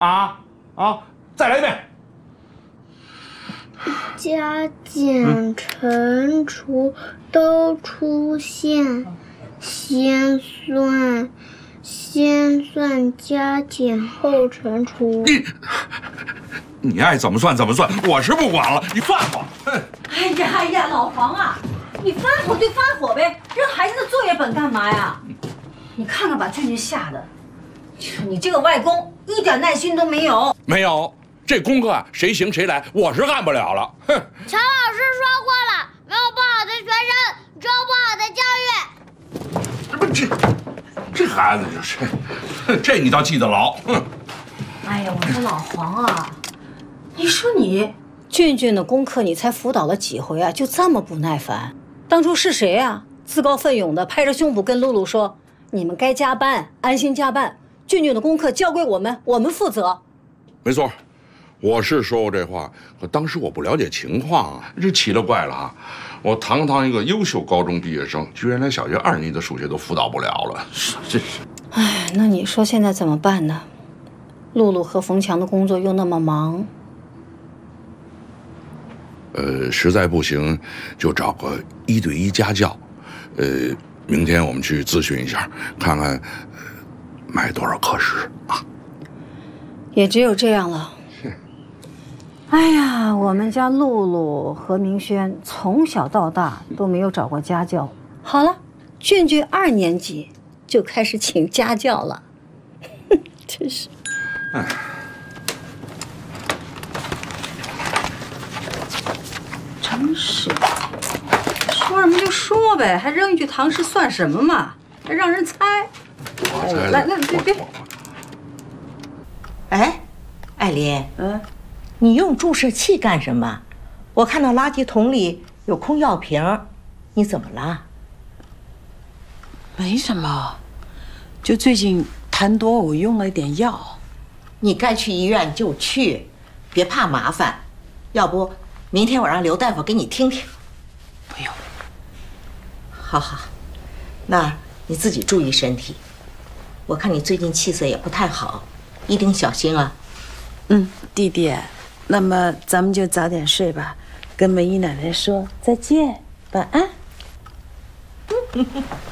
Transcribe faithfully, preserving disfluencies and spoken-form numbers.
啊啊！再来一遍。 加减乘除都出现，先算先算加减后乘除。 你你爱怎么算怎么算，我是不管了，你算吧。 哎呀哎呀，老黄啊，你发火就发火呗，扔孩子的作业本干嘛呀？你看看把俊俊吓的，你这个外公一点耐心都没有。 没有，这功课谁行谁来，我是干不了了。哼！ 乔老师说过了，没有不好的学生，只有不好的教育。 不，这这孩子就是，这你倒记得牢。哼！ 哎呀，我说老黄啊，你说你俊俊的功课你才辅导了几回啊，就这么不耐烦？当初是谁啊？自告奋勇的拍着胸脯跟露露说，你们该加班，安心加班，俊俊的功课交归我们，我们负责。 没错，我是说过这话，可当时我不了解情况啊，这奇了怪了啊！我堂堂一个优秀高中毕业生，居然连小学二年级的数学都辅导不了了，这是…… 哎，那你说现在怎么办呢？露露和冯强的工作又那么忙。 呃，实在不行，就找个一对一家教。呃，明天我们去咨询一下，看看、呃、买多少课时啊。 也只有这样了。哎呀，我们家露露和明轩从小到大都没有找过家教。好了，俊俊二年级就开始请家教了，哼，真是。哎。真是，说什么就说呗，还扔一句唐诗算什么嘛？还让人猜。 我猜来来，别别。 哎，艾琳，嗯，你用注射器干什么？我看到垃圾桶里有空药瓶，你怎么了？ 没什么，就最近痰多，我用了一点药。 你该去医院就去，别怕麻烦。要不？明天我让刘大夫给你听听。 不用。 好好，那你自己注意身体。我看你最近气色也不太好，一定小心啊。 嗯，弟弟，那么咱们就早点睡吧，跟梅姨奶奶说再见，晚安。